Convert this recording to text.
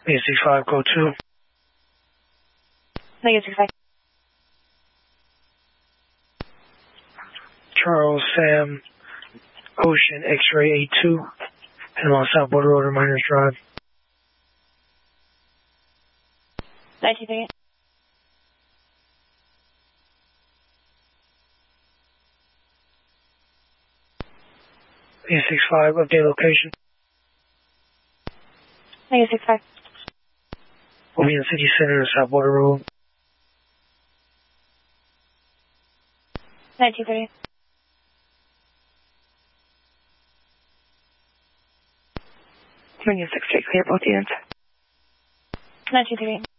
65, go to. -65. Charles, Sam, Ocean, X-Ray 82, Panama South Border Road, Miners Drive. 923. -65, update location. -65. We'll be in City Center, South Border Road. 923. -68, clear both units. 923.